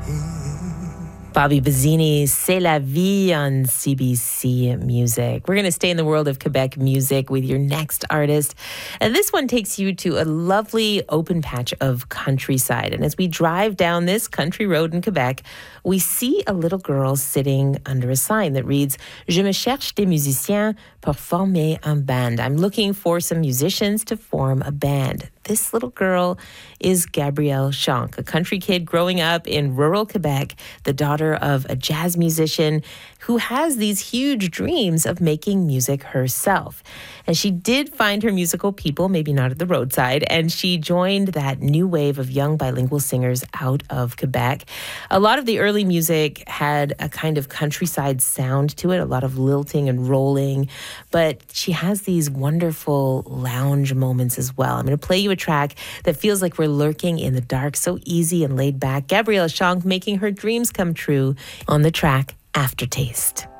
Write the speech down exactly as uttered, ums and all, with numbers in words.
Bobby Bazzini, C'est la vie on C B C Music. We're going to stay in the world of Quebec music with your next artist. And this one takes you to a lovely open patch of countryside. And as we drive down this country road in Quebec, we see a little girl sitting under a sign that reads, Je me cherche des musiciens pour former un band. I'm looking for some musicians to form a band. This little girl is Gabrielle Shank, a country kid growing up in rural Quebec, the daughter of a jazz musician who has these huge dreams of making music herself. And she did find her musical people, maybe not at the roadside, and she joined that new wave of young bilingual singers out of Quebec. A lot of the early music had a kind of countryside sound to it, a lot of lilting and rolling, but she has these wonderful lounge moments as well. I'm going to play you a track that feels like we're lurking in the dark, so easy and laid back. Gabrielle Shank making her dreams come true on the track Aftertaste.